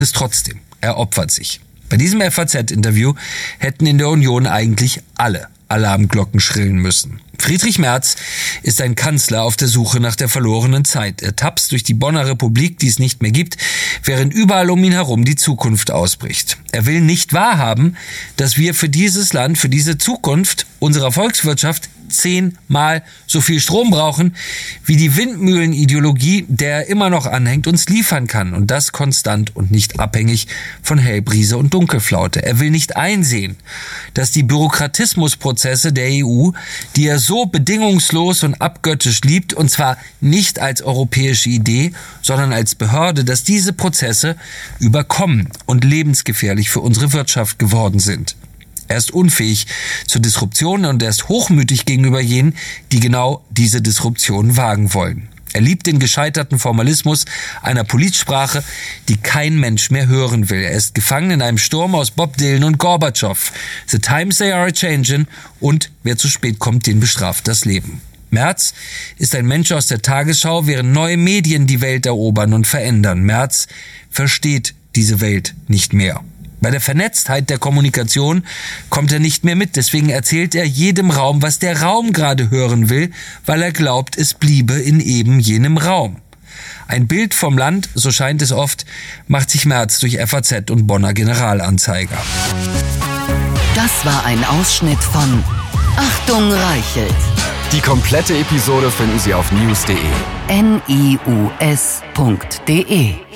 es trotzdem. Er opfert sich. Bei diesem FAZ-Interview hätten in der Union eigentlich alle Alarmglocken schrillen müssen. Friedrich Merz ist ein Kanzler auf der Suche nach der verlorenen Zeit. Er tapst durch die Bonner Republik, die es nicht mehr gibt, während überall um ihn herum die Zukunft ausbricht. Er will nicht wahrhaben, dass wir für dieses Land, für diese Zukunft unserer Volkswirtschaft 10-mal so viel Strom brauchen, wie die Windmühlenideologie, der er immer noch anhängt, uns liefern kann. Und das konstant und nicht abhängig von Hellbrise und Dunkelflaute. Er will nicht einsehen, dass die Bürokratismusprozesse der EU, die er so bedingungslos und abgöttisch liebt, und zwar nicht als europäische Idee, sondern als Behörde, dass diese Prozesse überkommen und lebensgefährlich für unsere Wirtschaft geworden sind. Er ist unfähig zur Disruption und er ist hochmütig gegenüber jenen, die genau diese Disruption wagen wollen. Er liebt den gescheiterten Formalismus einer Politsprache, die kein Mensch mehr hören will. Er ist gefangen in einem Sturm aus Bob Dylan und Gorbatschow. The times they are a-changin' und wer zu spät kommt, den bestraft das Leben. Merz ist ein Mensch aus der Tagesschau, während neue Medien die Welt erobern und verändern. Merz versteht diese Welt nicht mehr. Bei der Vernetztheit der Kommunikation kommt er nicht mehr mit. Deswegen erzählt er jedem Raum, was der Raum gerade hören will, weil er glaubt, es bliebe in eben jenem Raum. Ein Bild vom Land, so scheint es oft, macht sich Merz durch FAZ und Bonner Generalanzeiger. Das war ein Ausschnitt von Achtung Reichelt. Die komplette Episode finden Sie auf news.de. NIUS.de